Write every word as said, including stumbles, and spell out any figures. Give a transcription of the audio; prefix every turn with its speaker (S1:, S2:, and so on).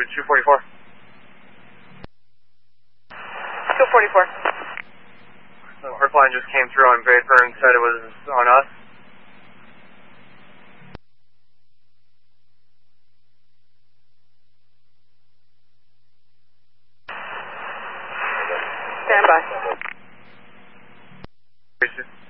S1: two forty-four.
S2: two forty-four.
S1: The work line just came through on Vapor and said it was on us.
S2: Stand by.
S1: Appreciate it.